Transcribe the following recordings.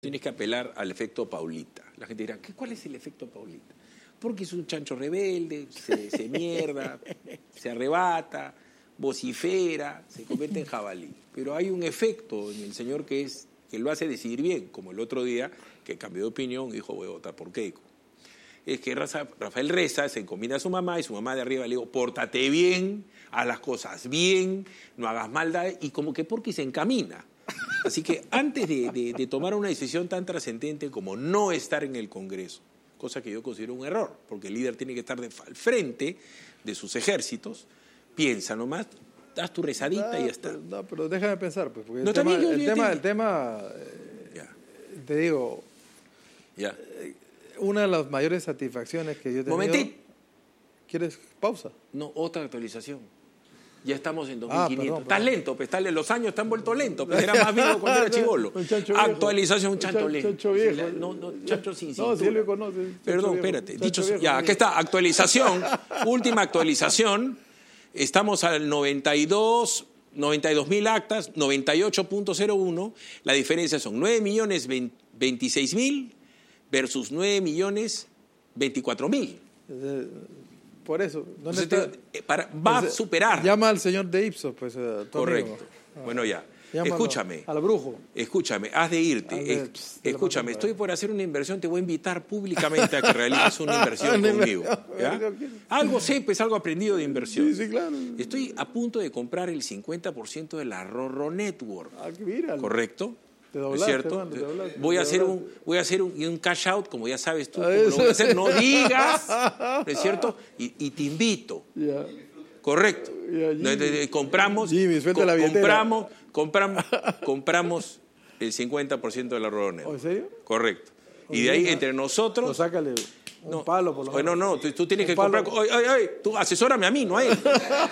Tienes que apelar al efecto Paulita. La gente dirá, ¿cuál es el efecto Paulita? Porque es un chancho rebelde, se mierda, se arrebata, vocifera, se convierte en jabalí. Pero hay un efecto en el señor que lo hace decidir bien, como el otro día que cambió de opinión y dijo, voy a votar por Keiko. Es que Rafael Reza se encomienda a su mamá y su mamá de arriba le dijo, pórtate bien, haz las cosas bien, no hagas maldad, y como que porque se encamina. Así que antes de tomar una decisión tan trascendente como no estar en el Congreso, cosa que yo considero un error, porque el líder tiene que estar al frente de sus ejércitos, piensa nomás, haz tu rezadita y ya está. No, pero déjame pensar, pues, porque no, el tema te digo, una de las mayores satisfacciones que yo he tenido... Momentito. ¿Quieres pausa? No, otra actualización. Ya estamos en 2500. Estás lento, pues, los años están vueltos lentos. Pues, era más vivo cuando era chibolo. Actualización, un chancho lento. Chancho viejo. No, chancho sin cintura. No, si él lo conoce. Perdón, espérate. Dicho, ya, aquí está, actualización. Última actualización. Estamos al 92.000 actas, 98.01. La diferencia son 9.026.000 versus 9.024.000. Por eso. Va a superar. Llama al señor de Ipsos, pues. Correcto. Bueno, ya. Llámalo, escúchame. Al brujo. Escúchame, has de irte. Escúchame, estoy por hacer una inversión, te voy a invitar públicamente a que realices una inversión conmigo. ¿Ya? Algo sé, pues algo aprendido de inversión. Sí, claro. Estoy a punto de comprar el 50% de la Rorro Network. Míralo. ¿Correcto? Te doblaste, ¿es cierto? Mano, te doblaste, voy a hacer un cash out, como ya sabes tú, como lo voy a hacer, no digas, ¿no es cierto? Y te invito. Ya. Correcto. Ya, compramos Jimmy, suelta la billetera. compramos el 50% de la Rorro. ¿En serio? Correcto. Y de ahí entre nosotros. No, sácale un palo por lo menos. No, tú tienes que comprar. Tú asesórame a mí, no a él.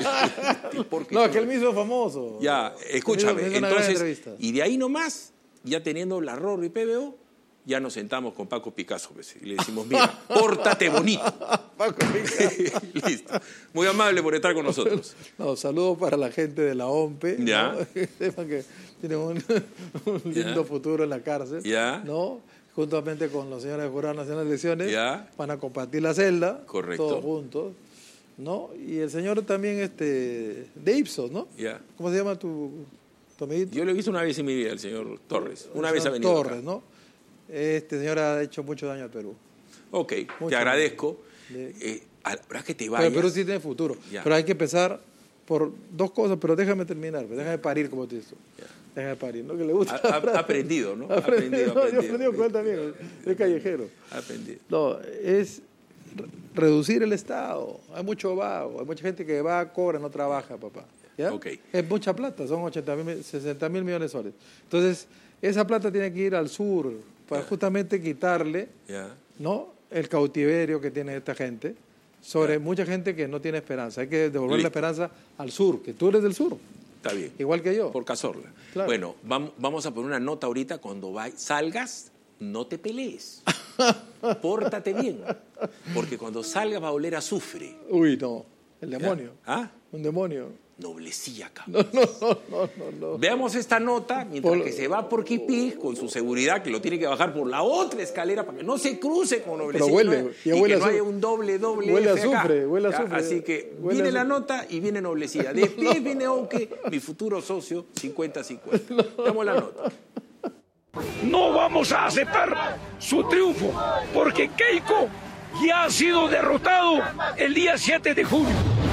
No, es que él me hizo famoso. Ya, escúchame. Entonces, y de ahí nomás, ya teniendo la Rorro y PBO, ya nos sentamos con Paco Picasso pues, y le decimos, mira, pórtate bonito. Paco Picasso. Listo. Muy amable por estar con nosotros. No, saludos para la gente de la OMPE. Ya. ¿no? Sepan que tienen un lindo futuro en la cárcel. Ya. ¿No? Juntamente con los señores del Jurado Nacional de Elecciones. Ya. Van a compartir la celda. Correcto. Todos juntos. ¿No? Y el señor también de Ipsos, ¿no? Ya. ¿Cómo se llama tu amiguito? Yo lo he visto una vez en mi vida, el señor Torres. Una vez ha venido Torres, acá. ¿no? Este señor ha hecho mucho daño al Perú. Ok, te agradezco. Ahora que te vayas... Pero el Perú sí tiene futuro. Ya. Pero hay que empezar por dos cosas, pero déjame terminar. Déjame parir, como te dices. Déjame parir, ¿no? Que le gusta. Ha aprendido, ¿no? Yo he aprendido con él también. Es callejero. Ha aprendido. No, es reducir el Estado. Hay mucho vago. Hay mucha gente que va, cobra, no trabaja, papá. ¿Ya? Okay. Es mucha plata, son 60.000 millones de soles. Entonces, esa plata tiene que ir al sur para justamente quitarle ¿no? el cautiverio que tiene esta gente sobre mucha gente que no tiene esperanza. Hay que devolver la esperanza al sur, que tú eres del sur. Está bien. Igual que yo. Por Cazorla. Claro. Bueno, vamos a poner una nota ahorita. Cuando salgas, no te pelees. Pórtate bien. Porque cuando salgas va a oler a azufre. Uy, no. El demonio. ¿Ah? Un demonio. Noblecilla, cabrón. No. Veamos esta nota mientras que se va por Quipí con su seguridad, que lo tiene que bajar por la otra escalera para que no se cruce con Noblecilla. Pero huele, y que no haya un doble huele F acá. Huele a azufre. Así que viene la nota y viene Noblecilla. De pie viene Onque, mi futuro socio, 50-50. Veamos la nota. No vamos a aceptar su triunfo, porque Keiko ya ha sido derrotado el día 7 de junio.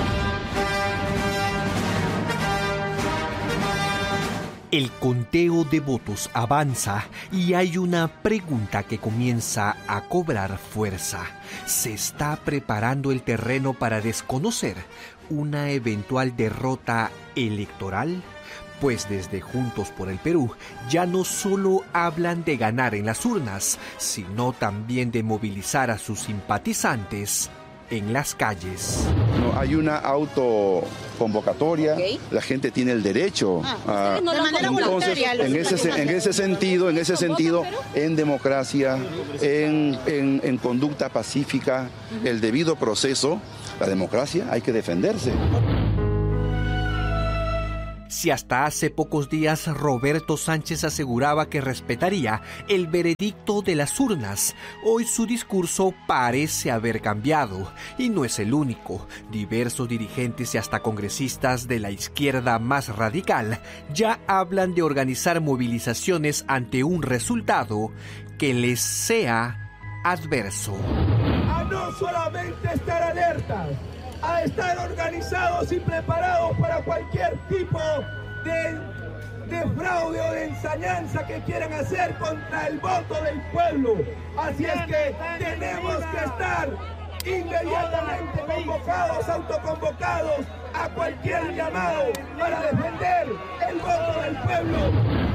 El conteo de votos avanza y hay una pregunta que comienza a cobrar fuerza. ¿Se está preparando el terreno para desconocer una eventual derrota electoral? Pues desde Juntos por el Perú ya no solo hablan de ganar en las urnas, sino también de movilizar a sus simpatizantes en las calles. No, hay una autoconvocatoria, la gente tiene el derecho a... De manera voluntaria. En ese sentido, en democracia, en conducta pacífica, el debido proceso, la democracia hay que defenderse. Si hasta hace pocos días Roberto Sánchez aseguraba que respetaría el veredicto de las urnas, hoy su discurso parece haber cambiado. Y no es el único. Diversos dirigentes y hasta congresistas de la izquierda más radical ya hablan de organizar movilizaciones ante un resultado que les sea adverso. A no solamente estar alertas, a estar organizados y preparados para cualquier tipo de fraude o de ensañanza que quieran hacer contra el voto del pueblo. Así es que tenemos que estar inmediatamente convocados, autoconvocados a cualquier llamado para defender el voto del pueblo.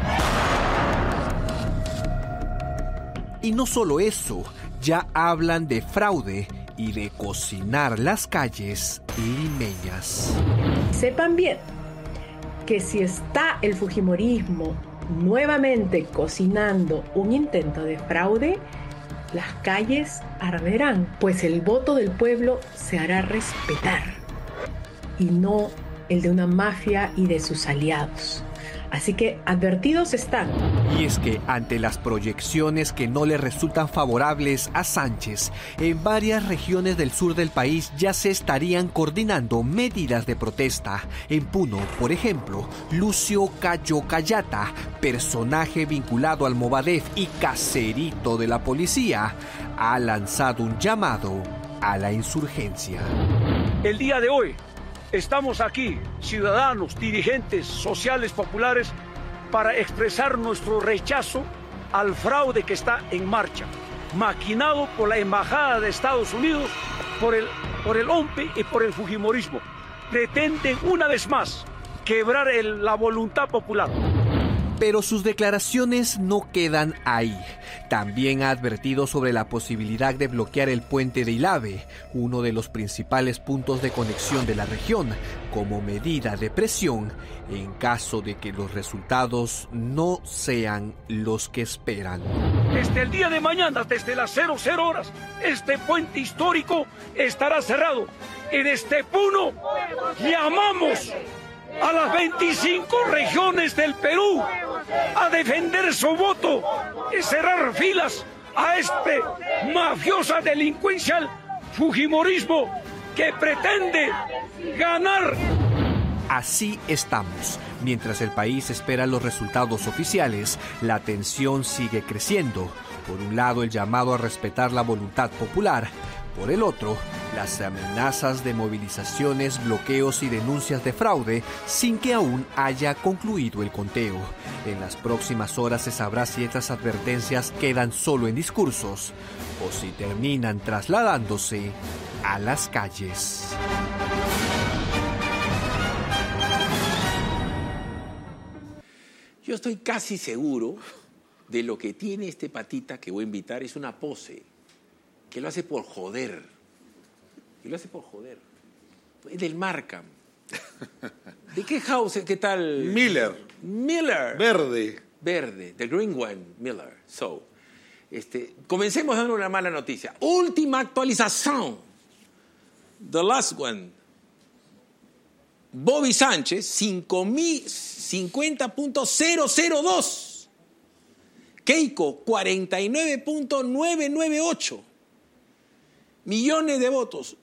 Y no solo eso, ya hablan de fraude y de cocinar las calles limeñas. Sepan bien que si está el fujimorismo nuevamente cocinando un intento de fraude, las calles arderán, pues el voto del pueblo se hará respetar y no el de una mafia y de sus aliados. Así que advertidos están. Y es que ante las proyecciones que no le resultan favorables a Sánchez, en varias regiones del sur del país ya se estarían coordinando medidas de protesta. En Puno, por ejemplo, Lucio Cayo Cayata, personaje vinculado al Movadef y caserito de la policía, ha lanzado un llamado a la insurgencia. El día de hoy estamos aquí, ciudadanos, dirigentes sociales populares, para expresar nuestro rechazo al fraude que está en marcha, maquinado por la Embajada de Estados Unidos, por el OMPE y por el fujimorismo. Pretenden una vez más quebrar la voluntad popular. Pero sus declaraciones no quedan ahí. También ha advertido sobre la posibilidad de bloquear el puente de Ilave, uno de los principales puntos de conexión de la región, como medida de presión en caso de que los resultados no sean los que esperan. Desde el día de mañana, desde las 00 horas, este puente histórico estará cerrado. Y desde Puno llamamos a las 25 regiones del Perú a defender su voto y cerrar filas a este mafiosa delincuencial fujimorismo que pretende ganar. Así estamos. Mientras el país espera los resultados oficiales, la tensión sigue creciendo. Por un lado, el llamado a respetar la voluntad popular. Por el otro, las amenazas de movilizaciones, bloqueos y denuncias de fraude sin que aún haya concluido el conteo. En las próximas horas se sabrá si estas advertencias quedan solo en discursos o si terminan trasladándose a las calles. Yo estoy casi seguro de lo que tiene este patita que voy a invitar es una pose, que lo hace por joder. Y lo hace por joder. Es del Markham. ¿De qué house? ¿Qué tal? Miller. Verde, the green one, Miller. So, comencemos dando una mala noticia. Última actualización. The last one. Bobby Sánchez, 50.002. Keiko, 49.998. Millones de votos.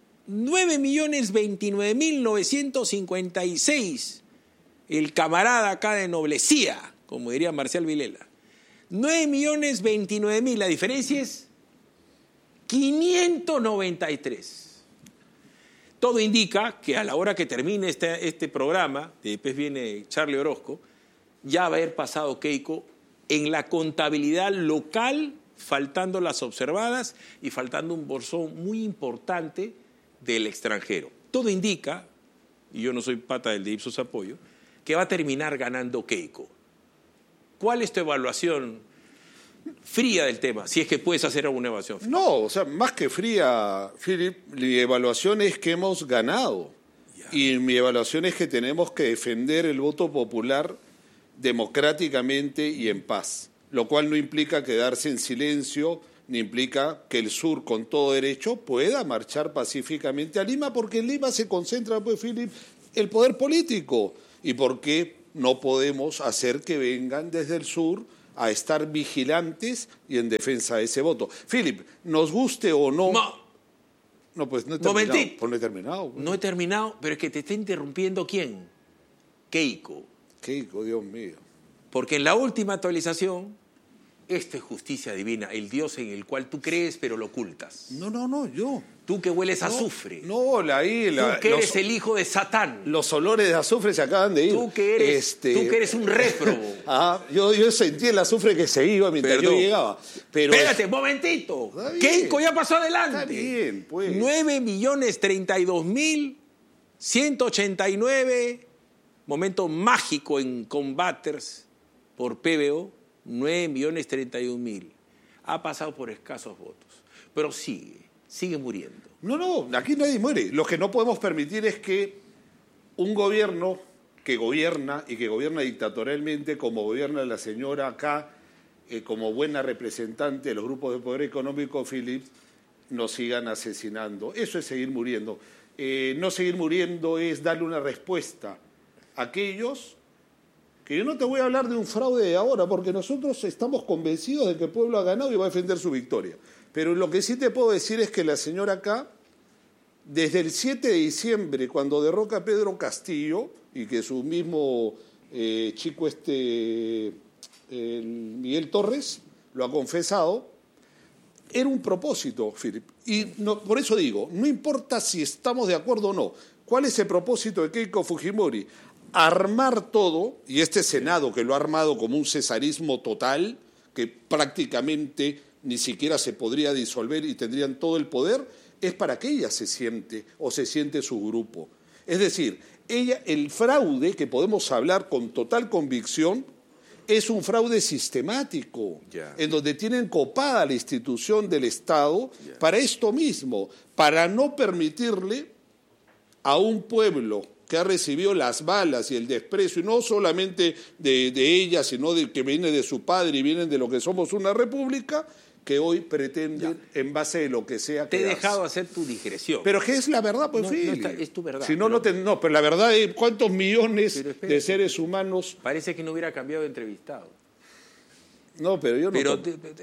9.029.956. El camarada acá de Noblecía, como diría Marcial Vilela. 9.029.000. La diferencia es 593. Todo indica que a la hora que termine este programa, después viene Charlie Orozco, ya va a haber pasado Keiko en la contabilidad local, faltando las observadas y faltando un bolsón muy importante del extranjero. Todo indica, y yo no soy pata del de Ipsos Apoyo, que va a terminar ganando Keiko. ¿Cuál es tu evaluación fría del tema? Si es que puedes hacer alguna evaluación fría. No, o sea, más que fría, Philip, mi evaluación es que hemos ganado. Y mi evaluación es que tenemos que defender el voto popular democráticamente y en paz, lo cual no implica quedarse en silencio, ni implica que el sur, con todo derecho, pueda marchar pacíficamente a Lima, porque en Lima se concentra, pues, Philip, el poder político, y porque no podemos hacer que vengan desde el sur a estar vigilantes y en defensa de ese voto. Philip, nos guste o no... No, pues no he terminado. Momentito. Pues no he terminado. No he terminado, pero es que te está interrumpiendo ¿quién? Keiko. Keiko, Dios mío. Porque en la última actualización, esto es justicia divina, el Dios en el cual tú crees pero lo ocultas. No, yo. Tú que hueles a azufre. No, tú que eres el hijo de Satán. Los olores de azufre se acaban de ir. Tú que eres un réprobo. Yo sentí el azufre que se iba mientras yo llegaba. Pero espérate, momentito. Keiko ya pasó adelante. Está bien, pues. 9.032.189, momento mágico en Combaters por PBO, 9.031.000. Ha pasado por escasos votos, pero sigue muriendo. No, aquí nadie muere. Lo que no podemos permitir es que un gobierno que gobierna y que gobierna dictatorialmente, como gobierna la señora acá, como buena representante de los grupos de poder económico, Philip, nos sigan asesinando. Eso es seguir muriendo. No seguir muriendo es darle una respuesta a aquellos que yo no te voy a hablar de un fraude de ahora, porque nosotros estamos convencidos de que el pueblo ha ganado y va a defender su victoria. Pero lo que sí te puedo decir es que la señora acá, desde el 7 de diciembre, cuando derroca a Pedro Castillo, y que su mismo chico Miguel Torres lo ha confesado, era un propósito, Philip. Y por eso digo, no importa si estamos de acuerdo o no, ¿cuál es el propósito de Keiko Fujimori? Armar todo, y este Senado que lo ha armado como un cesarismo total, que prácticamente ni siquiera se podría disolver y tendrían todo el poder, es para que ella se siente su grupo. Es decir, el fraude que podemos hablar con total convicción es un fraude sistemático, en donde tienen copada la institución del Estado para esto mismo, para no permitirle a un pueblo que ha recibido las balas y el desprecio, y no solamente de ella, sino de que viene de su padre y vienen de lo que somos una república, que hoy pretenden, en base de lo que sea, te he dejado hacer tu digresión. Pero que es la verdad, pues sí. Es tu verdad. Si no, pero la verdad es cuántos millones de seres humanos... Parece que no hubiera cambiado de entrevistado. No, pero yo no... Pero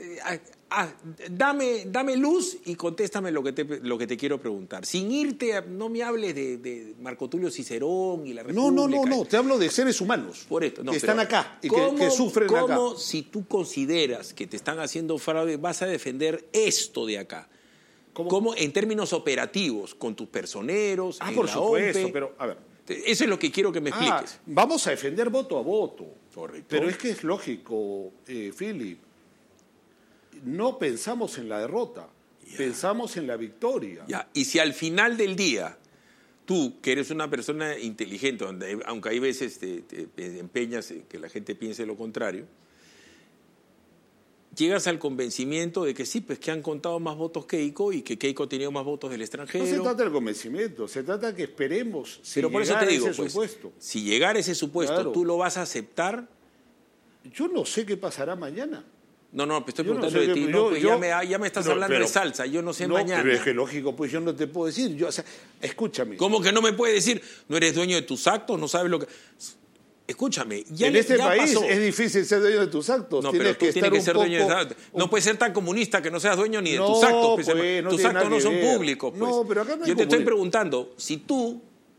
dame luz y contéstame lo que te quiero preguntar. Sin irte, no me hables de Marco Tulio Cicerón y la República. No, te hablo de seres humanos por esto, que están acá y que sufren acá. ¿Cómo, si tú consideras que te están haciendo fraude, vas a defender esto de acá? ¿Cómo en términos operativos, con tus personeros? Por supuesto, OMPE, pero a ver. Eso es lo que quiero que me expliques. Vamos a defender voto a voto. Correcto. Pero es que es lógico, Philip. No pensamos en la derrota, pensamos en la victoria. Y si al final del día, tú, que eres una persona inteligente, aunque hay veces te empeñas en que la gente piense lo contrario, llegas al convencimiento de que sí, pues que han contado más votos Keiko y que Keiko ha tenido más votos del extranjero. No se trata del convencimiento, se trata de que esperemos pero por eso te digo, ese supuesto. Si llegara ese supuesto, claro, ¿tú lo vas a aceptar? Yo no sé qué pasará mañana. No, pues estoy preguntando de ti. Ya me estás hablando de salsa, yo no sé mañana. Pero es que lógico, pues yo no te puedo decir. Escúchame. ¿Cómo que no me puedes decir? No eres dueño de tus actos, no sabes lo que... Escúchame, en este país pasó. Es difícil ser dueño de tus actos. No, pero tú tienes que ser dueño de tus actos. No puedes ser tan comunista que no seas dueño ni de tus actos. Pues, tus actos no son públicos. Pues. No, pero acá no hay yo te estoy preguntando, si tú,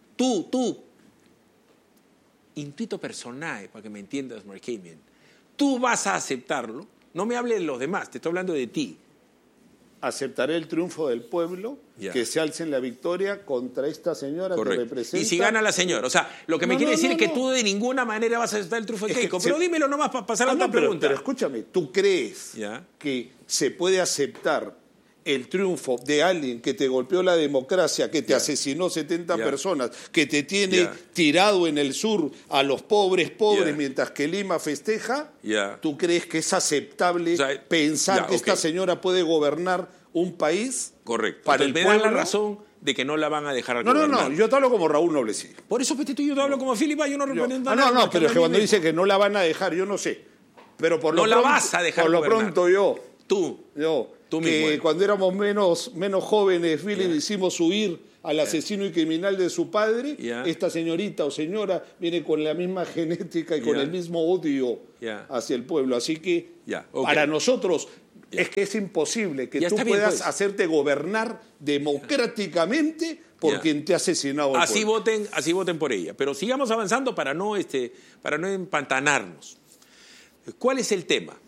intuito personal, para que me entiendas, Markamian, tú vas a aceptarlo. No me hables de los demás, te estoy hablando de ti. Aceptaré el triunfo del pueblo, que se alce en la victoria contra esta señora. Correcto. Que representa... Y si gana la señora, o sea, lo que me quiere decir es que tú de ninguna manera vas a aceptar el triunfo de Keiko, pero dímelo nomás para pasar a otra pregunta. Pero escúchame, ¿tú crees que se puede aceptar el triunfo de alguien que te golpeó la democracia, que te asesinó 70 personas, que te tiene tirado en el sur a los pobres mientras que Lima festeja? ¿Tú crees que es aceptable pensar que esta señora puede gobernar un país? Correcto. Para entonces, el pueblo. Me da la razón de que no la van a dejar gobernar. No, yo te hablo como Raúl Noblesí. Por eso, pues, yo te hablo como Philip, yo no represento nada. No, pero es que cuando dice que no la van a dejar, yo no sé. Pero por lo pronto, la vas a dejar por lo pronto Tú mismo. que cuando éramos menos jóvenes, Philip, hicimos huir al asesino y criminal de su padre, esta señorita o señora viene con la misma genética y con el mismo odio hacia el pueblo. Así que para nosotros es que es imposible que tú puedas hacerte gobernar democráticamente por quien te ha asesinado al pueblo. Así voten por ella. Pero sigamos avanzando para no empantanarnos. ¿Cuál es el tema?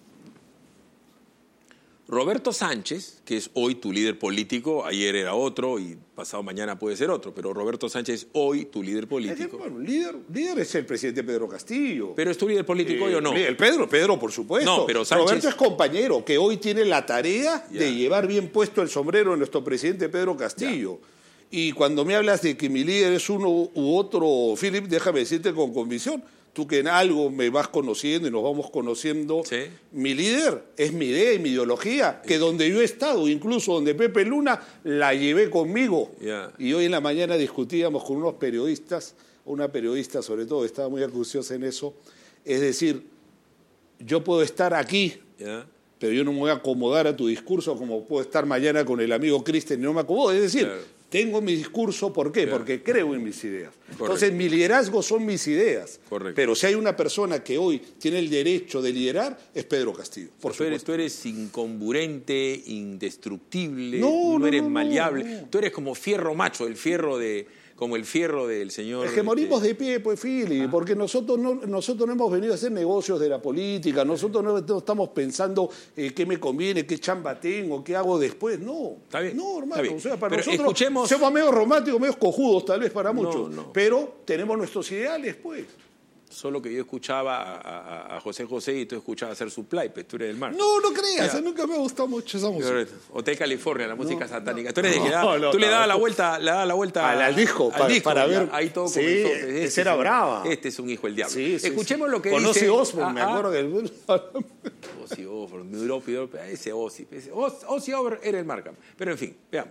Roberto Sánchez, que es hoy tu líder político, ayer era otro y pasado mañana puede ser otro, pero Roberto Sánchez es hoy tu líder político. Bueno, líder es el presidente Pedro Castillo. ¿Pero es tu líder político o no? El Pedro, por supuesto. No, pero Sánchez... Roberto es compañero, que hoy tiene la tarea de llevar bien puesto el sombrero de nuestro presidente Pedro Castillo. Y cuando me hablas de que mi líder es uno u otro, Philip, déjame decirte con convicción, tú que en algo me vas conociendo y nos vamos conociendo, mi líder es mi idea y mi ideología, que donde yo he estado, incluso donde Pepe Luna, la llevé conmigo. Y hoy en la mañana discutíamos con unos periodistas, una periodista sobre todo, estaba muy acuciosa en eso, es decir, yo puedo estar aquí, pero yo no me voy a acomodar a tu discurso como puedo estar mañana con el amigo Cristian y no me acomodo. Es decir, tengo mi discurso, ¿por qué? Porque creo en mis ideas. Correcto. Entonces, mi liderazgo son mis ideas. Correcto. Pero si hay una persona que hoy tiene el derecho de liderar, es Pedro Castillo, por supuesto. Tú eres incongruente, indestructible, no eres maleable. No. Tú eres como fierro macho, como el fierro del señor... Es que morimos de pie, pues, Philip, porque nosotros no hemos venido a hacer negocios de la política, nosotros no estamos pensando qué me conviene, qué chamba tengo, qué hago después, no. ¿Está bien? No, hermano, o sea, para pero nosotros somos medio románticos, medio cojudos tal vez para muchos, pero tenemos nuestros ideales, pues. Solo que yo escuchaba a José José y tú escuchabas hacer Supply, pues tú eres del mar. No creas, nunca me ha gustado mucho esa música. Hotel California, la música satánica. Tú eres de que tú le dabas la vuelta al disco para ver. Ahí todo comenzó. Esa era brava. Este es un hijo del diablo. Sí, escuchemos lo que dice. Ozzy Osbourne, me acuerdo que Ozzy Osbourne, ese Ozzy Osbourne era el marca. Pero en fin, veamos.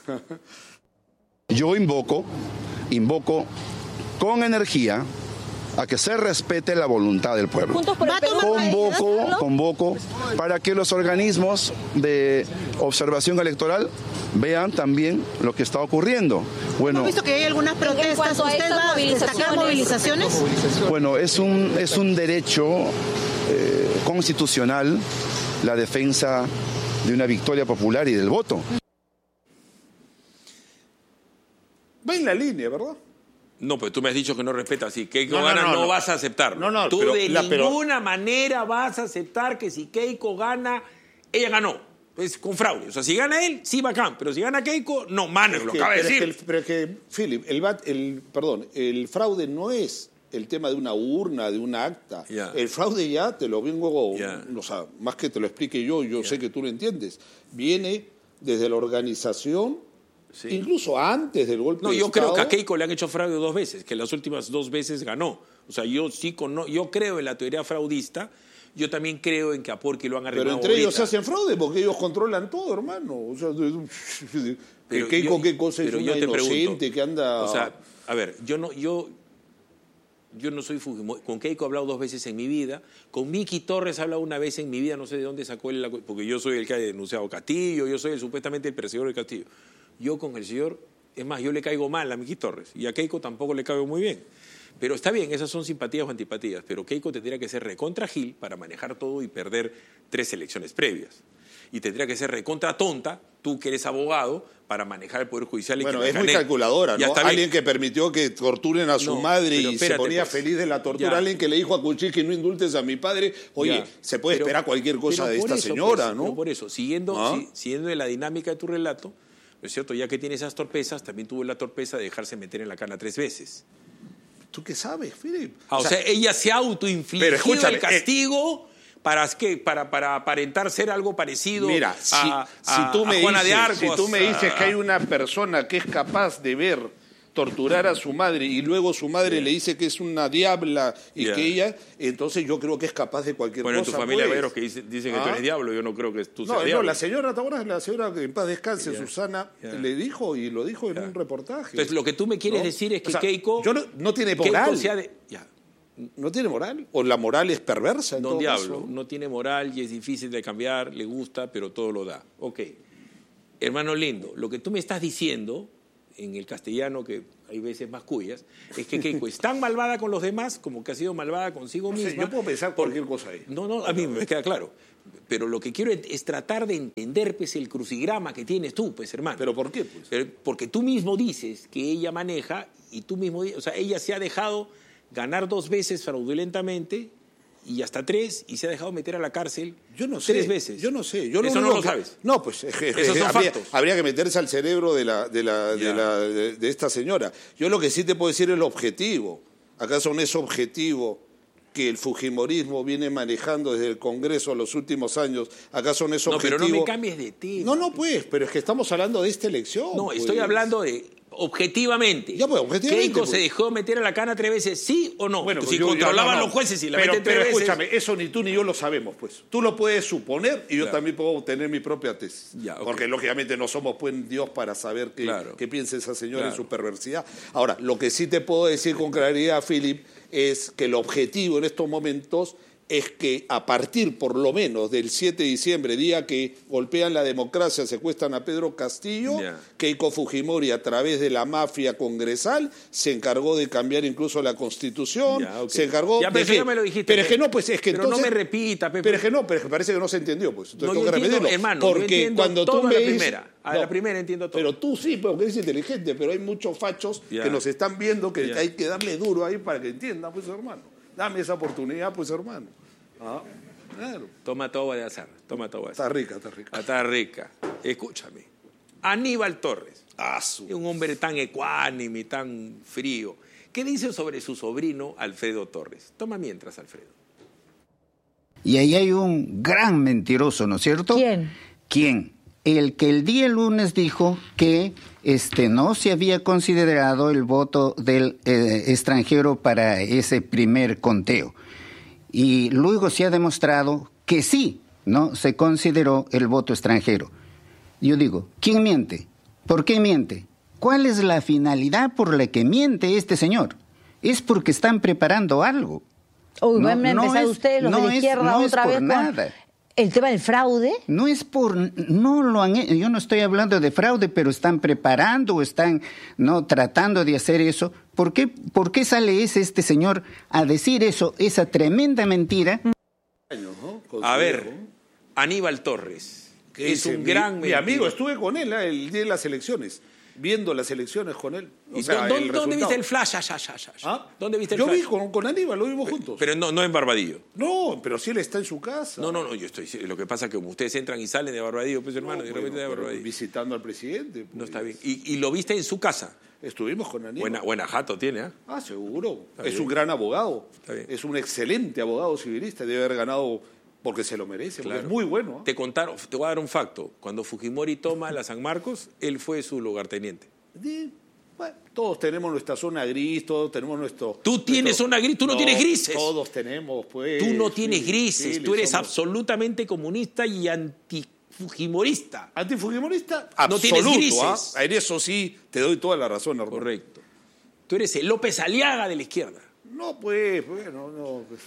Yo invoco con energía a que se respete la voluntad del pueblo. Convoco para que los organismos de observación electoral vean también lo que está ocurriendo. Bueno, hemos visto que hay algunas protestas. ¿Usted va a destacar movilizaciones? Bueno, es un derecho constitucional la defensa de una victoria popular y del voto. Va en la línea, ¿verdad? No, pues tú me has dicho que no respetas. Si Keiko gana, no vas a aceptarlo. Tú de ninguna manera vas a aceptar que si Keiko gana, ella ganó. Pues con fraude. O sea, si gana él, sí, bacán. Pero si gana Keiko, no, mano, lo acaba de decir. Pero es que, Philip, el fraude no es el tema de una urna, de una acta. El fraude ya te lo vengo, o sea, más que te lo explique yo sé que tú lo entiendes. Viene desde la organización. Sí. Incluso antes del golpe de Estado. Yo creo que a Keiko le han hecho fraude 2 veces, que las últimas 2 veces ganó. O sea, yo creo en la teoría fraudista, yo también creo en que a Porky lo han arreglado. Pero entre ellos se hacen fraude porque ellos controlan todo, hermano. O sea, Keiko, ¿qué cosa es una inocente que anda...? O sea, a ver, yo no soy Fujimori. Con Keiko he hablado 2 veces en mi vida. Con Miki Torres he hablado 1 vez en mi vida. No sé de dónde sacó él porque yo soy el que ha denunciado a Castillo. Yo soy supuestamente el perseguidor de Castillo. Yo con el señor, es más, yo le caigo mal a Miki Torres. Y a Keiko tampoco le caigo muy bien. Pero está bien, esas son simpatías o antipatías. Pero Keiko tendría que ser recontra Gil para manejar todo y perder 3 elecciones previas. Y tendría que ser recontra tonta, tú que eres abogado, para manejar el Poder Judicial. Bueno, es muy calculadora, ¿no? Alguien que permitió que torturen a su madre y se ponía feliz de la tortura. Alguien que le dijo a Cuchillo que no indultes a mi padre. Oye, se puede esperar cualquier cosa de esta señora, ¿no? Pero por eso, siguiendo de la dinámica de tu relato, ¿no es cierto? Ya que tiene esas torpezas, también tuvo la torpeza de dejarse meter en la cana 3 veces. ¿Tú qué sabes, Philip? O sea, ella se ha autoinfligido el castigo para aparentar ser algo parecido a Juana de Arco. Si tú me dices que hay una persona que es capaz de ver torturar a su madre y luego su madre le dice que es una diabla y que ella, entonces yo creo que es capaz de cualquier cosa. Bueno, en tu familia hay veros que dicen que tú eres diablo, yo no creo que tú seas diablo. No, la señora que en paz descanse, Susana, le dijo y lo dijo en un reportaje. Entonces, lo que tú me quieres decir es que Keiko... no tiene moral. ¿No tiene moral? ¿O la moral es perversa? No, diablo, no tiene moral y es difícil de cambiar, le gusta, pero todo lo da. Ok. Hermano lindo, lo que tú me estás diciendo en el castellano, que hay veces más cuyas, es que Keiko es tan malvada con los demás como que ha sido malvada consigo misma. Yo puedo pensar cualquier cosa ahí. No, a mí me queda claro. Pero lo que quiero es tratar de entender, pues, el crucigrama que tienes tú, pues, hermano. ¿Pero por qué, pues? Porque tú mismo dices que ella maneja y tú mismo dices, o sea, ella se ha dejado ganar 2 veces fraudulentamente y hasta 3, y se ha dejado meter a la cárcel 3 veces. Yo no sé. Eso no lo sabes. No, pues esos son factos. Habría que meterse al cerebro de esta señora. Yo lo que sí te puedo decir es el objetivo. ¿Acaso no es objetivo que el fujimorismo viene manejando desde el Congreso los últimos años? ¿Acaso no es objetivo? No, pero no me cambies de tema. No, pues, pero es que estamos hablando de esta elección. No, pues. estoy hablando de objetivamente. Ya, pues, objetivamente. ¿Keiko se dejó meter a la cana 3 veces, sí o no? Bueno, si controlaban los jueces y la meten 3 veces... escúchame, eso ni tú ni yo lo sabemos, pues. Tú lo puedes suponer y yo también puedo tener mi propia tesis. Ya, okay. Porque, lógicamente, no somos pues Dios para saber qué piensa esa señora en su perversidad. Ahora, lo que sí te puedo decir con claridad, Philip, es que el objetivo en estos momentos es que a partir, por lo menos, del 7 de diciembre, día que golpean la democracia, secuestran a Pedro Castillo, Keiko Fujimori, a través de la mafia congresal, se encargó de cambiar incluso la Constitución, se encargó pero de... ya me lo dijiste. Pero es que no, pues es que pero entonces... no me repita, Pepe. Pero es que no, pero es que parece que no se entendió, pues. Entonces no, tengo que repetirlo. Hermano, porque cuando tú me dices... A la primera entiendo todo. Pero tú sí, porque eres inteligente, pero hay muchos fachos que nos están viendo que hay que darle duro ahí para que entiendan, pues, hermano. Dame esa oportunidad, pues, hermano. Claro. Toma todo de azar. Está rica. Está rica. Escúchame. Aníbal Torres. Un hombre tan ecuánime, tan frío. ¿Qué dice sobre su sobrino Alfredo Torres? Toma mientras, Alfredo. Y ahí hay un gran mentiroso, ¿no es cierto? ¿Quién? El que el día lunes dijo que no se había considerado el voto del extranjero para ese primer conteo. Y luego se ha demostrado que sí, ¿no? Se consideró el voto extranjero. Yo digo, ¿quién miente? ¿Por qué miente? ¿Cuál es la finalidad por la que miente este señor? Es porque están preparando algo. Uy, van a empezar ustedes, los de la izquierda, otra vez con nada. El tema del fraude. No es por... No lo han... Yo no estoy hablando de fraude, pero están preparando, están tratando de hacer eso. ¿Por qué sale este señor a decir eso, esa tremenda mentira? A ver, Aníbal Torres, que es un gran... Mi amigo, estuve con él el día de las elecciones, viendo las elecciones con él. ¿Dónde viste el flash? ¿Dónde viste el flash? Yo vi con Aníbal, lo vimos juntos. Pero no en Barbadillo. No, pero sí él está en su casa. No, yo estoy... Lo que pasa es que como ustedes entran y salen de Barbadillo, pues, hermano, de Barbadillo. Visitando al presidente. Pues. No está bien. ¿Y lo viste en su casa? Estuvimos con Aníbal. Buena jato tiene, ¿eh? Seguro. Está es bien. Un gran abogado. Está bien. Es un excelente abogado civilista. Debe haber ganado porque se lo merece. Claro. Porque es muy bueno. Te voy a dar un facto. Cuando Fujimori toma la San Marcos, él fue su lugarteniente. Bueno, todos tenemos nuestra zona gris, todos tenemos nuestro... Tú tienes zona gris, tú no tienes grises. Todos tenemos, pues... Tú no tienes grises, tú eres absolutamente comunista y antifujimorista. ¿Antifujimorista? No tienes grises. En eso sí te doy toda la razón, hermano. Correcto. Tú eres el López Aliaga de la izquierda. No, pues, bueno, no... Pues.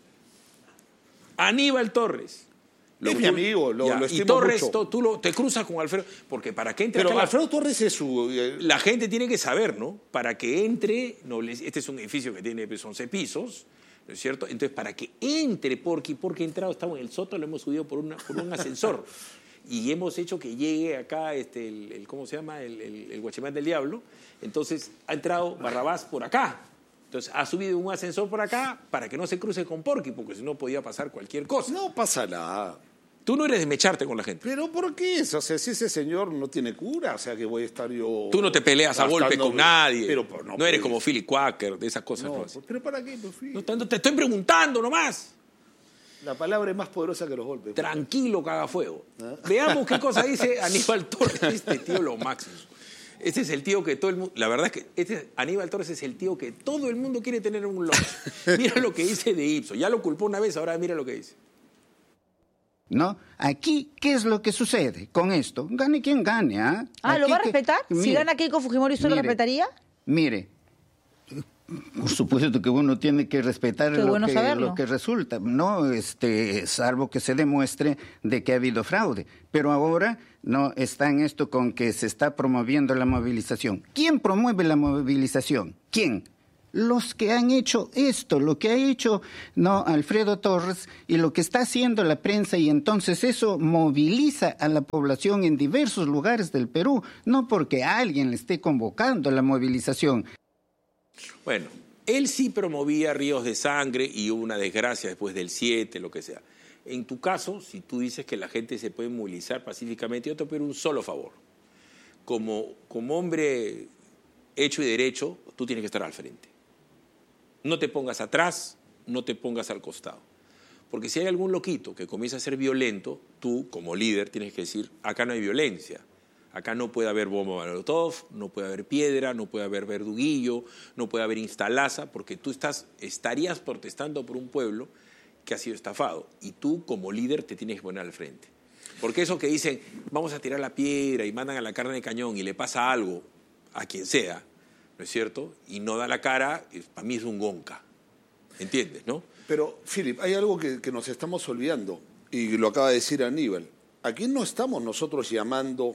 Aníbal Torres. Es mi amigo, lo estimo y Torres, mucho. tú te cruzas con Alfredo, porque para que entre... Pero Alfredo Torres es su... La gente tiene que saber, ¿no? Para que entre... Este es un edificio que tiene 11 pisos, ¿no es cierto? Entonces, para que entre porque ha entrado, estamos en el sótano, lo hemos subido por un ascensor. Y hemos hecho que llegue acá, ¿cómo se llama? El Guachimán del Diablo. Entonces, ha entrado Barrabás por acá. Entonces, ha subido un ascensor por acá para que no se cruce con Porky, porque si no podía pasar cualquier cosa. No pasa nada. Tú no eres de mecharte con la gente. ¿Pero por qué? O sea, si ese señor no tiene cura, o sea, que voy a estar yo... Tú no te peleas a golpe con nadie. Pero, no eres como Philip Quaker, de esas cosas. No, ¿pero para qué? No, te estoy preguntando nomás. La palabra es más poderosa que los golpes. Tranquilo, cagafuego. Veamos qué cosa dice Aníbal Torres. Este tío lo máximo. Este es el tío que todo el mundo... La verdad es que Aníbal Torres es el tío que todo el mundo quiere tener en un lunch. Mira lo que dice de Ipsos. Ya lo culpó una vez, ahora mira lo que dice. ¿No? Aquí, ¿qué es lo que sucede con esto? Gane quien gane, ¿ah? ¿Lo va a respetar? Si gana Keiko Fujimori, ¿usted lo respetaría? Mire, Por supuesto que uno tiene que respetar lo que resulta, ¿no? Salvo que se demuestre de que ha habido fraude. Pero ahora no está en esto con que se está promoviendo la movilización. ¿Quién promueve la movilización? ¿Quién? Los que han hecho esto, lo que ha hecho Alfredo Torres y lo que está haciendo la prensa, y entonces eso moviliza a la población en diversos lugares del Perú, no porque alguien le esté convocando a la movilización. Bueno, él sí promovía ríos de sangre y hubo una desgracia después del 7, lo que sea. En tu caso, si tú dices que la gente se puede movilizar pacíficamente, yo te pido un solo favor. Como hombre hecho y derecho, tú tienes que estar al frente. No te pongas atrás, no te pongas al costado. Porque si hay algún loquito que comienza a ser violento, tú, como líder, tienes que decir, acá no hay violencia. Acá no puede haber bomba molotov, no puede haber piedra, no puede haber verduguillo, no puede haber instalaza, porque tú estarías protestando por un pueblo que ha sido estafado. Y tú, como líder, te tienes que poner al frente. Porque eso que dicen, vamos a tirar la piedra y mandan a la carne de cañón y le pasa algo a quien sea, ¿no es cierto? Y no da la cara, para mí es un gonca. ¿Entiendes, no? Pero, Philip, hay algo que nos estamos olvidando, y lo acaba de decir Aníbal. Aquí no estamos nosotros llamando...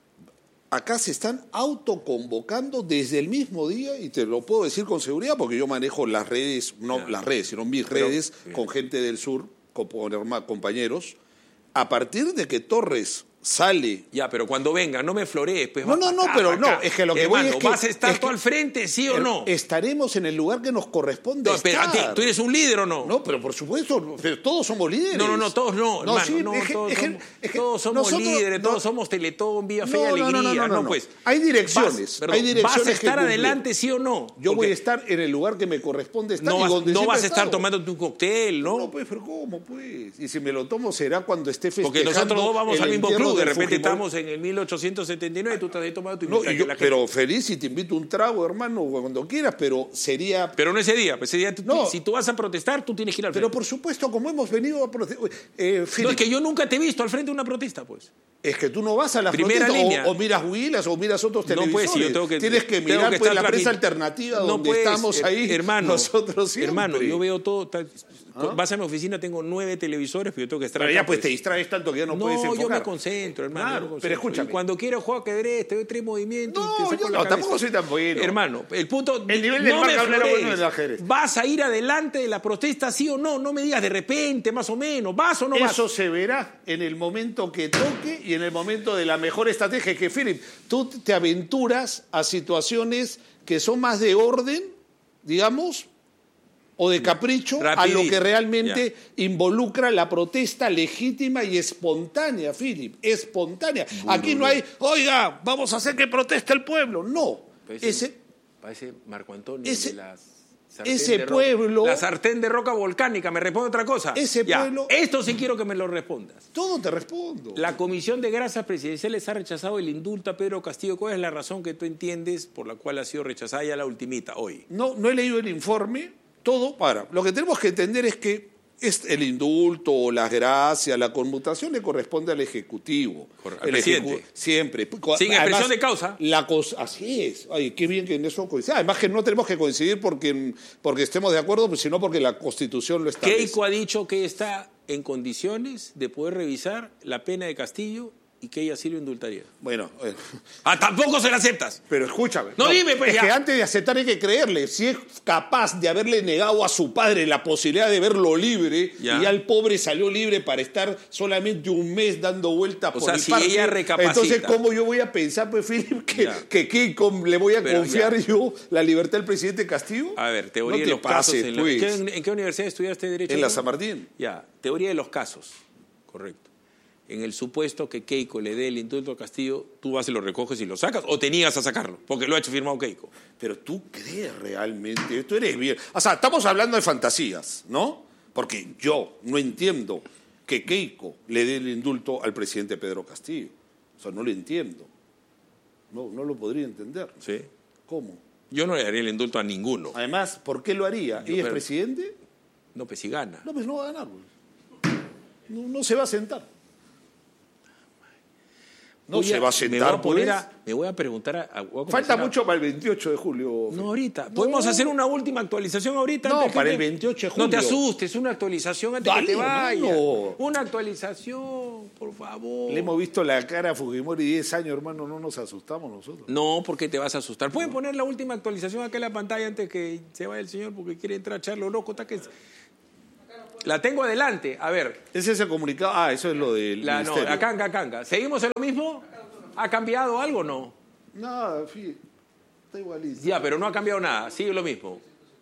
Acá se están autoconvocando desde el mismo día, y te lo puedo decir con seguridad porque yo manejo las redes, no las redes, sino mis redes con gente del sur, con compañeros, a partir de que Torres sale... Ya, pero cuando venga, no me florees. Pues no, pero no, es que lo que voy es que... ¿Vas a estar tú al frente, sí o no? Estaremos en el lugar que nos corresponde estar. ¿Tú eres un líder o no? No, pero por supuesto, pero todos somos líderes. No, todos no, hermano. Sí, todos somos líderes, todos somos Teletón, Vía Fe y Alegría. No, pues. Hay direcciones. ¿Vas a estar adelante, sí o no? Yo voy a estar en el lugar que me corresponde estar. No vas a estar tomándote un cóctel, ¿no? No, pues, pero ¿cómo, pues? Y si me lo tomo será cuando esté festejando. Porque nosotros dos vamos al mismo club. De repente estamos en el 1879, tú estás ahí tomando tu invitación. Pero feliz si te invito un trago, hermano, cuando quieras, pero sería... Pero no ese día, si tú vas a protestar, tú tienes que ir al frente. Pero por supuesto, como hemos venido a protestar... No, es que yo nunca te he visto al frente de una protesta, pues. Es que tú no vas a la primera línea. O miras Huilas o miras otros televisores. No, pues, yo tengo que, tienes que mirar pues, la prensa alternativa donde estamos ahí nosotros siempre. Hermano, yo veo todo... Vas a mi oficina, tengo 9 televisores, pero yo tengo que estar... Pero ya pues te distraes tanto que ya no puedes enfocar. No, yo me concentro, hermano. Claro, pero escúchame. Y cuando quiero jugar ajedrez, te doy 3 movimientos. No, tampoco soy tan bueno. Hermano, el punto... El nivel del marca no era bueno del ajedrez. ¿Vas a ir adelante de la protesta, sí o no? No me digas de repente, más o menos. ¿Vas o no vas? Eso se verá en el momento que toque y en el momento de la mejor estrategia. Que, Philip, tú te aventuras a situaciones que son más de orden, digamos... o de capricho a lo que realmente involucra la protesta legítima y espontánea, Philip, espontánea. Aquí no hay, oiga, vamos a hacer que proteste el pueblo. No. Parece Marco Antonio de las... Ese pueblo... La sartén de roca volcánica, ¿me responde otra cosa? Ese pueblo... Esto sí quiero que me lo respondas. Todo te respondo. La Comisión de Grasas Presidenciales ha rechazado el indulto a Pedro Castillo. ¿Cuál es la razón que tú entiendes por la cual ha sido rechazada ya la ultimita hoy? No he leído el informe. Todo para. Lo que tenemos que entender es que el indulto, las gracias, la conmutación le corresponde al Ejecutivo. Al presidente. Siempre. Sin expresión de causa. Así es. Ay, qué bien que en eso coincide. Además que no tenemos que coincidir porque estemos de acuerdo, sino porque la Constitución lo establece. Keiko ha dicho que está en condiciones de poder revisar la pena de Castillo y que ella sí lo indultaría. Bueno. Tampoco se la aceptas. Pero escúchame. No, dime, pues. Es que antes de aceptar hay que creerle. Si es capaz de haberle negado a su padre la posibilidad de verlo libre, y ya el pobre salió libre para estar solamente un mes dando vueltas por el parque. Ella recapacita. Entonces, ¿cómo yo voy a pensar, pues, Philip, que Keiko le voy a confiar yo la libertad del presidente Castillo? A ver, teoría de los casos. ¿En qué universidad estudiaste Derecho? En la San Martín. Ya, teoría de los casos. Correcto. En el supuesto que Keiko le dé el indulto a Castillo, ¿tú vas y lo recoges y lo sacas o te niegas a sacarlo? Porque lo ha hecho firmado Keiko. Pero tú crees realmente, tú eres bien... O sea, estamos hablando de fantasías, ¿no? Porque yo no entiendo que Keiko le dé el indulto al presidente Pedro Castillo. O sea, no lo entiendo. No lo podría entender. ¿Sí? ¿Cómo? Yo no le daría el indulto a ninguno. Además, ¿por qué lo haría? ¿Ella es presidente? No, pues si gana. No, pues no va a ganar. No se va a sentar. No se va a sentar, me voy a preguntar. Falta mucho para el 28 de julio. No, ahorita. ¿Podemos hacer una última actualización ahorita? No, para el 28 de julio. No te asustes, una actualización antes que te vayas. Una actualización, por favor. Le hemos visto la cara a Fujimori 10 años, hermano, no nos asustamos nosotros. No, porque te vas a asustar. ¿Pueden poner la última actualización acá en la pantalla antes que se vaya el señor porque quiere entrar a Charlo Loco? Está que... La tengo adelante, a ver. Ese es el comunicado. Eso es lo del ministerio. No, acá. ¿Seguimos en lo mismo? ¿Ha cambiado algo o no? Nada, está igualito. Ya, pero no ha cambiado nada, sigue lo mismo.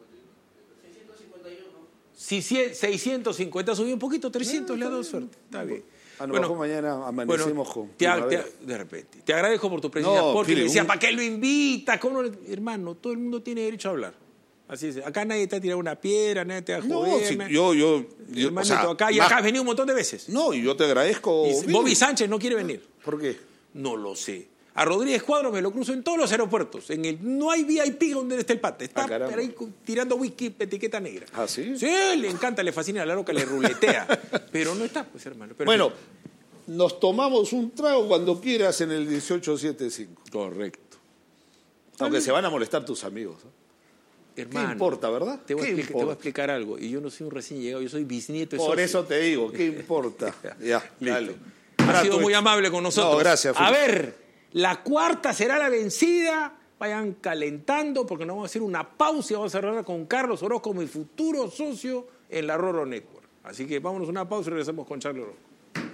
650, subió un poquito, 300 le ha dado suerte. Está bien. Bueno, mañana amanecemos con... De repente. Te agradezco por tu presencia, porque le decía, ¿para qué lo invita? Hermano, todo el mundo tiene derecho a hablar. Así es. Acá nadie te ha tirado una piedra, nadie te ha joder. No, yo hermanito, acá has venido un montón de veces. No, y yo te agradezco. Bobby Sánchez no quiere venir. ¿Por qué? No lo sé. A Rodríguez Cuadro me lo cruzo en todos los aeropuertos. No hay VIP donde esté el pata. Está ahí tirando whisky, etiqueta negra. ¿Ah, sí? Sí, le encanta, le fascina, la loca le ruletea. Pero no está, pues, hermano. Pero bueno, nos tomamos un trago cuando quieras en el 1875. Correcto. Aunque se van a molestar tus amigos, ¿eh? Hermano, ¿qué importa, verdad? Te voy a explicar algo. Y yo no soy un recién llegado, yo soy bisnieto. Por eso te digo, ¿qué importa? Ya, dale. Ha sido muy amable con nosotros. No, gracias. A ver, la cuarta será la vencida. Vayan calentando porque nos vamos a hacer una pausa y vamos a cerrar con Carlos Orozco, mi futuro socio en la Roro Network. Así que vámonos a una pausa y regresamos con Charlo Orozco.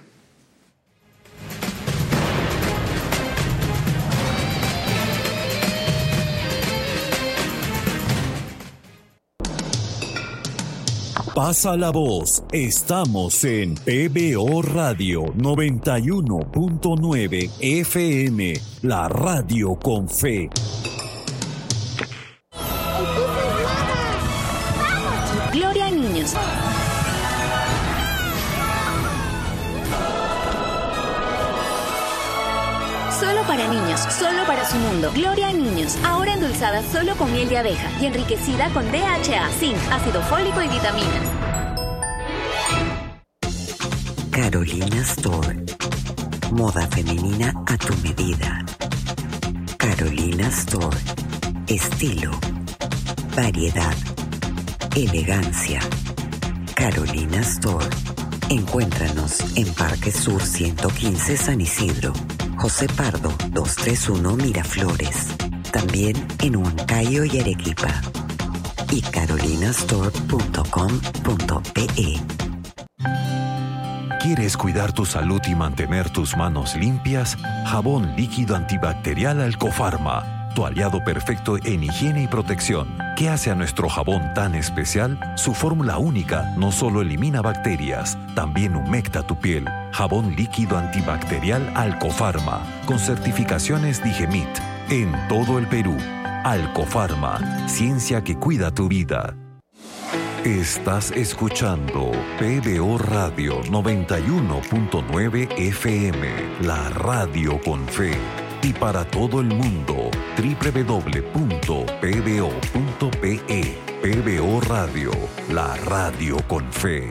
Pasa la voz, estamos en PBO Radio 91.9 FM, la radio con fe. Gloria a niños. Solo para niños, solo para su mundo. Gloria a niños, ahora endulzada solo con miel de abeja y enriquecida con DHA, zinc, ácido fólico y vitaminas. Carolina Store. Moda femenina a tu medida. Carolina Store. Estilo, variedad, elegancia. Carolina Store. Encuéntranos en Parque Sur 115 San Isidro, José Pardo 231 Miraflores. También en Huancayo y Arequipa. Y carolinastore.com.pe. ¿Quieres cuidar tu salud y mantener tus manos limpias? Jabón líquido antibacterial Alcofarma, tu aliado perfecto en higiene y protección. ¿Qué hace a nuestro jabón tan especial? Su fórmula única no solo elimina bacterias, también humecta tu piel. Jabón líquido antibacterial Alcofarma, con certificaciones Digemit, en todo el Perú. Alcofarma, ciencia que cuida tu vida. Estás escuchando PBO Radio 91.9 FM, la radio con fe. Y para todo el mundo, www.pbo.pe. PBO Radio, la radio con fe.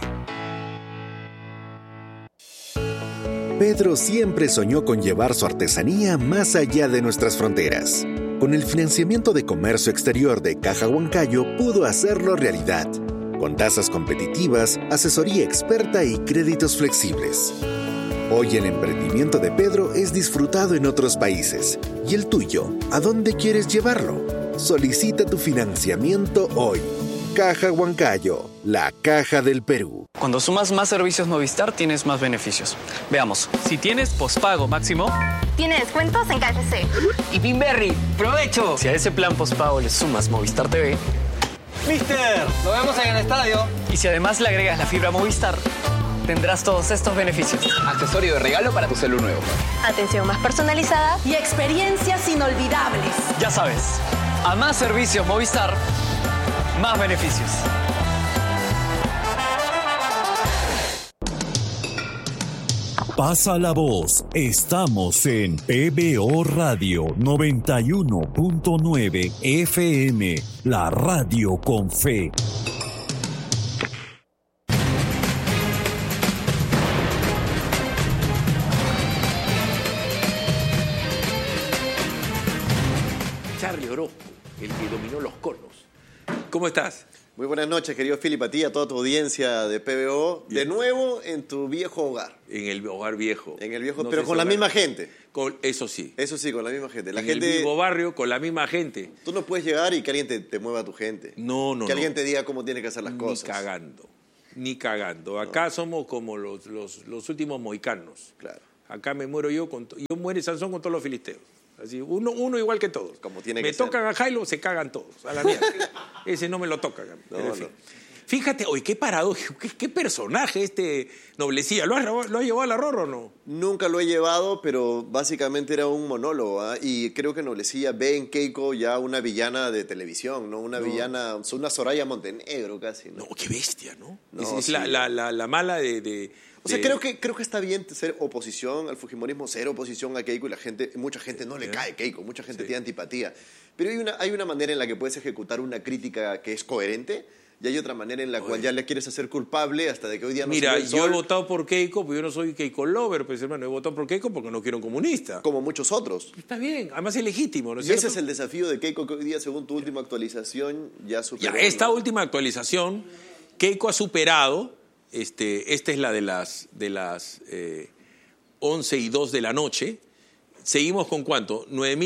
Pedro siempre soñó con llevar su artesanía más allá de nuestras fronteras. Con el financiamiento de comercio exterior de Caja Huancayo pudo hacerlo realidad. Con tasas competitivas, asesoría experta y créditos flexibles. Hoy el emprendimiento de Pedro es disfrutado en otros países. ¿Y el tuyo? ¿A dónde quieres llevarlo? Solicita tu financiamiento hoy. Caja Huancayo, la caja del Perú. Cuando sumas más servicios Movistar, tienes más beneficios. Veamos, si tienes pospago máximo... Tiene descuentos en KFC. Y Pinberry, ¡provecho! Si a ese plan pospago le sumas Movistar TV... ¡Mister! ¡Lo vemos en el estadio! Y si además le agregas la fibra Movistar, tendrás todos estos beneficios. Accesorio de regalo para tu celu nuevo. Atención más personalizada y experiencias inolvidables. Ya sabes, a más servicios Movistar, más beneficios. Pasa la voz, estamos en PBO Radio 91.9 FM, la radio con fe. Charlie Orozco, el que dominó los conos. ¿Cómo estás? Muy buenas noches, querido Philip, a ti y a toda tu audiencia de PBO. De nuevo en tu viejo hogar. En el hogar viejo. En el viejo, no, pero con la misma gente. Eso sí. Eso sí, con la misma gente. La en gente, el mismo barrio, con la misma gente. Tú no puedes llegar y que alguien te mueva a tu gente. No. Que alguien te diga cómo tiene que hacer las cosas. Ni cagando. Acá somos como los últimos mohicanos. Claro. Acá me muero yo muere Sansón con todos los filisteos. Así, uno igual que todos. Como tiene me que ser. tocan a Jailo, se cagan todos. A la mierda. Ese no me lo toca. No. Fíjate, hoy qué paradójico, qué personaje este Noblecilla. ¿Lo has llevado al error o no? Nunca lo he llevado, pero básicamente era un monólogo. Y creo que Noblecilla ve en Keiko ya una villana de televisión, ¿no? Una villana, una Soraya Montenegro casi. No, qué bestia, ¿no? No, es sí. la mala de... O sea, creo que está bien ser oposición al fujimorismo, ser oposición a Keiko, y mucha gente no le cae Keiko, mucha gente tiene antipatía. Pero hay una manera en la que puedes ejecutar una crítica que es coherente, y hay otra manera en la cual ya le quieres hacer culpable hasta de que hoy día no se ve el sol. Yo he votado por Keiko, pero yo no soy Keiko lover, pues hermano, he votado por Keiko porque no quiero un comunista. Como muchos otros. Está bien, además es legítimo, ¿no es y cierto? Ese es el desafío de Keiko, que hoy día, según tu última actualización, ya superó. Ya, esta última actualización, Keiko ha superado... esta es la de las 11:02 de la noche. Seguimos con ¿cuánto?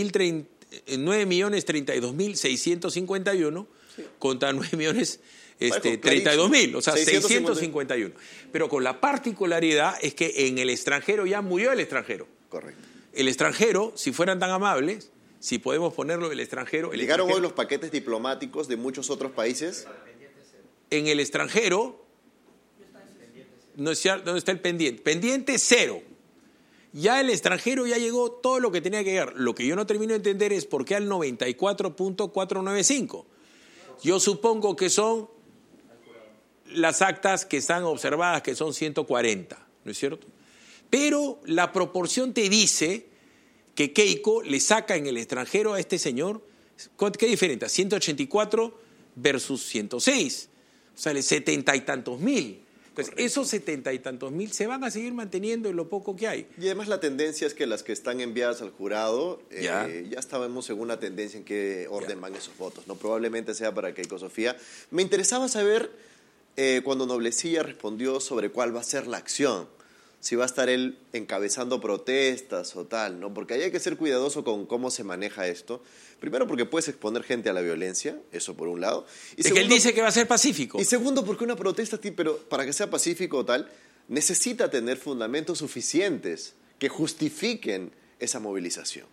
9.032.651 contra 9.032.000, o sea, 651. Pero con la particularidad es que en el extranjero ya murió el extranjero. Correcto. El extranjero, si fueran tan amables, si podemos ponerlo el extranjero... Llegaron hoy los paquetes diplomáticos de muchos otros países. En el extranjero... ¿Dónde está el pendiente? Pendiente 0. Ya el extranjero ya llegó todo lo que tenía que llegar. Lo que yo no termino de entender es por qué al 94.495. Yo supongo que son las actas que están observadas, que son 140, ¿no es cierto? Pero la proporción te dice que Keiko le saca en el extranjero a este señor, ¿qué diferencia? 184 versus 106. O sea, 70 y tantos mil. Entonces, esos 70 y tantos mil se van a seguir manteniendo en lo poco que hay. Y además la tendencia es que las que están enviadas al jurado, ya estábamos en una tendencia en qué orden van esos votos, ¿no? Probablemente sea para Keiko Sofía. Me interesaba saber, cuando Noblecilla respondió sobre cuál va a ser la acción, si va a estar él encabezando protestas o tal, ¿no? Porque ahí hay que ser cuidadoso con cómo se maneja esto. Primero, porque puedes exponer gente a la violencia, eso por un lado. Y segundo, que él dice que va a ser pacífico. Y segundo, porque una protesta, pero para que sea pacífico o tal, necesita tener fundamentos suficientes que justifiquen esa movilización.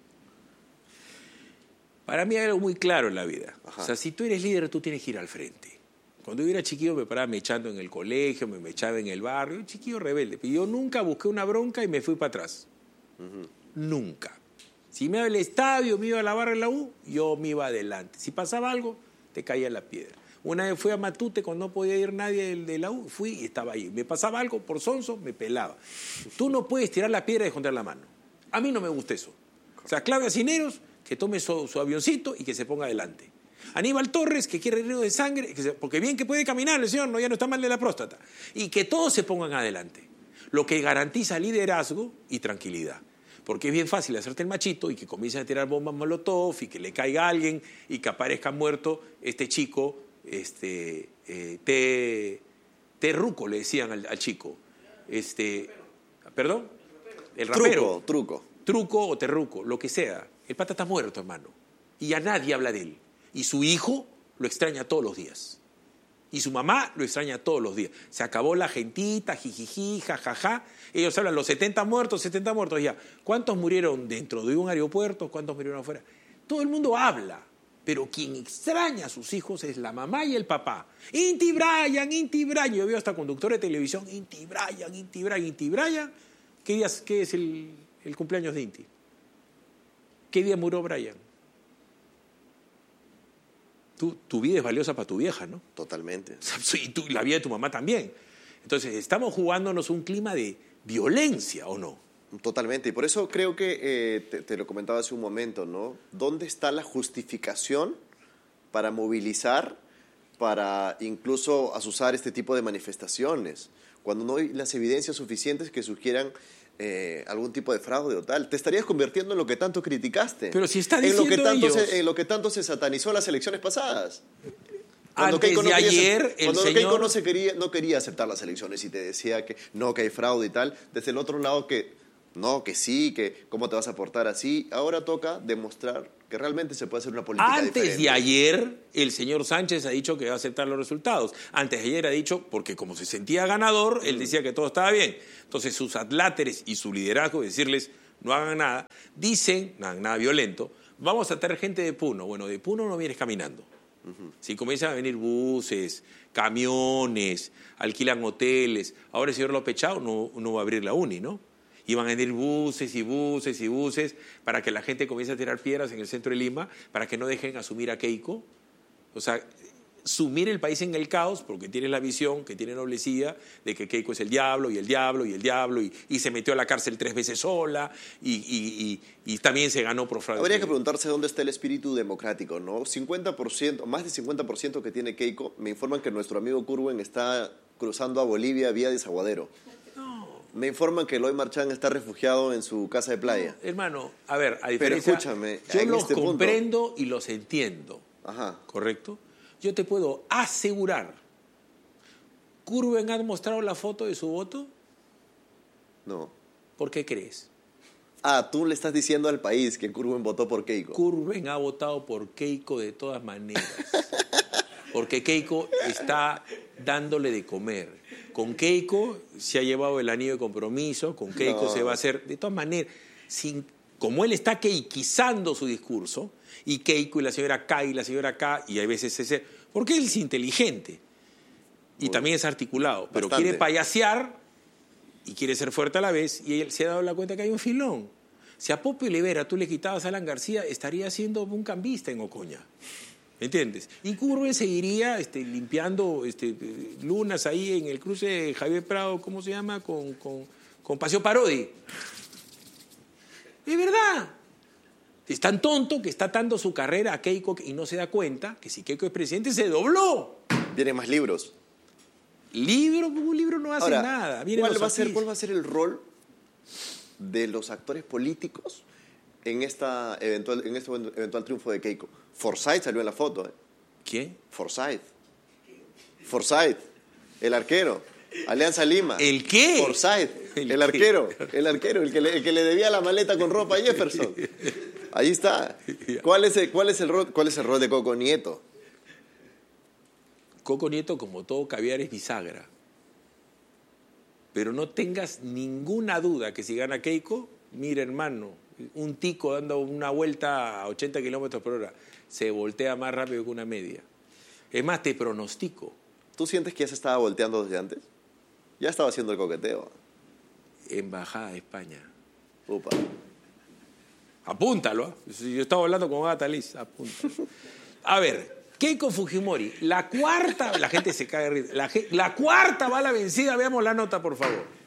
Para mí hay algo muy claro en la vida. Ajá. O sea, si tú eres líder, tú tienes que ir al frente. Cuando yo era chiquillo me paraba mechando en el colegio, me echaba en el barrio, un chiquillo rebelde. Pero yo nunca busqué una bronca y me fui para atrás. Nunca. Si me iba al estadio, me iba a la barra en la U, yo me iba adelante. Si pasaba algo, te caía la piedra. Una vez fui a Matute cuando no podía ir nadie de la U, fui y estaba ahí. Me pasaba algo por sonso, me pelaba. Tú no puedes tirar la piedra y esconder la mano. A mí no me gusta eso. O sea, Claudia Cineros, que tome su avioncito y que se ponga adelante. Aníbal Torres, que quiere río de sangre, porque bien que puede caminar el señor, ya no está mal de la próstata. Y que todos se pongan adelante. Lo que garantiza liderazgo y tranquilidad. Porque es bien fácil hacerte el machito y que comiencen a tirar bombas molotov y que le caiga a alguien y que aparezca muerto este chico, Terruco le decían al chico. ¿Perdón? El rapero. Truco o Terruco, lo que sea. El pata está muerto, hermano. Y a nadie habla de él. Y su hijo lo extraña todos los días. Y su mamá lo extraña todos los días. Se acabó la gentita, jijiji, jajaja. Ellos hablan, los 70 muertos, ya. ¿Cuántos murieron dentro de un aeropuerto? ¿Cuántos murieron afuera? Todo el mundo habla, pero quien extraña a sus hijos es la mamá y el papá. Inti Brian. Yo veo hasta conductor de televisión, Inti Brian. ¿Qué es el cumpleaños de Inti? ¿Qué día murió Brian? Tu vida es valiosa para tu vieja, ¿no? Totalmente. Y la vida de tu mamá también. Entonces, estamos jugándonos un clima de violencia, ¿o no? Totalmente. Y por eso creo que, te lo comentaba hace un momento, ¿no? ¿Dónde está la justificación para movilizar, para incluso azuzar este tipo de manifestaciones? Cuando no hay las evidencias suficientes que sugieran algún tipo de fraude o tal. Te estarías convirtiendo en lo que tanto criticaste. Pero si está diciendo en lo que tanto se satanizó las elecciones pasadas. Cuando Keiko no quería aceptar las elecciones y te decía que no, que hay fraude y tal, desde el otro lado que no, que sí, que cómo te vas a portar así. Ahora toca demostrar que realmente se puede hacer una política diferente. Antes de ayer, el señor Sánchez ha dicho que va a aceptar los resultados. Antes de ayer ha dicho, porque como se sentía ganador, él decía que todo estaba bien. Entonces sus adláteres y su liderazgo, decirles no hagan nada, dicen, no hagan nada violento, vamos a traer gente de Puno. Bueno, de Puno no vienes caminando. Si comienzan a venir buses, camiones, alquilan hoteles. Ahora el señor López Chao no va a abrir la uni, ¿no? Y van a venir buses y buses y buses para que la gente comience a tirar piedras en el centro de Lima, para que no dejen asumir a Keiko. O sea, sumir el país en el caos, porque tienes la visión que tiene Noblecía de que Keiko es el diablo y el diablo y el diablo y se metió a la cárcel 3 veces sola y también se ganó por fraude. Habría que preguntarse dónde está el espíritu democrático, ¿no? 50%, más de 50% que tiene Keiko, me informan que nuestro amigo Curwen está cruzando a Bolivia vía Desaguadero. Me informan que Eloy Marchán está refugiado en su casa de playa. No, hermano, a ver, a diferencia... Pero escúchame, yo los comprendo y los entiendo. Ajá. ¿Correcto? Yo te puedo asegurar, ¿Curwen ha mostrado la foto de su voto? No. ¿Por qué crees? Tú le estás diciendo al país que Curwen votó por Keiko. Curwen ha votado por Keiko de todas maneras. Porque Keiko está dándole de comer. Con Keiko se ha llevado el anillo de compromiso, con Keiko se va a hacer, de todas maneras, como él está keikizando su discurso, y Keiko y la señora acá y la señora acá, y hay veces ese... Porque él es inteligente y también es articulado, pero quiere payasear y quiere ser fuerte a la vez, y él se ha dado la cuenta que hay un filón. Si a Pope Olivera tú le quitabas a Alan García, estaría siendo un cambista en Ocoña. ¿Me entiendes? Y Curwen seguiría limpiando lunas ahí en el cruce de Javier Prado, ¿cómo se llama? Con Paseo Parodi. Es verdad. Es tan tonto que está dando su carrera a Keiko y no se da cuenta que si Keiko es presidente se dobló. Vienen más libros. Un libro no hace nada. ¿Cuál va a ser el rol de los actores políticos en este eventual triunfo de Keiko? Forsyth salió en la foto. ¿Quién? Forsyth, el arquero. Alianza Lima. ¿El qué? Forsyth, el arquero, el que le debía la maleta con ropa a Jefferson. Ahí está. ¿Cuál es el rol de Coco Nieto? Coco Nieto, como todo caviar, es bisagra. Pero no tengas ninguna duda que si gana Keiko, mira, hermano, un tico dando una vuelta a 80 kilómetros por hora se voltea más rápido que una media. Es más, te pronostico. ¿Tú sientes que ya se estaba volteando desde antes? Ya estaba haciendo el coqueteo. Embajada de España. Upa. Apúntalo. Yo estaba hablando con Agatha Liz. Apúntalo. A ver, Keiko Fujimori, la cuarta... La gente se cae de risa. La cuarta bala vencida. Veamos la nota, por favor.